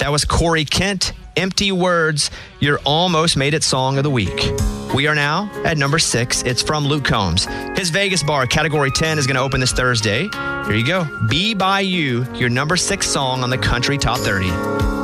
That was Corey Kent. Empty Words, your almost made it song of the week. We are now at number 6. It's from Luke Combs. His Vegas bar, category 10, is going to open this Thursday. Here you go. Be By You, your number 6 song on the Country Top 30.